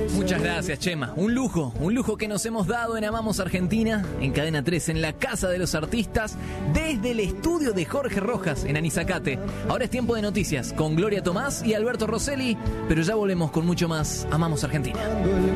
Muchas gracias, Chema. Un lujo que nos hemos dado en Amamos Argentina, en Cadena 3, en la Casa de los Artistas, desde el estudio de Jorge Rojas, en Anizacate. Ahora es tiempo de noticias con Gloria Tomás y Alberto Rosselli, pero ya volvemos con mucho más Amamos Argentina.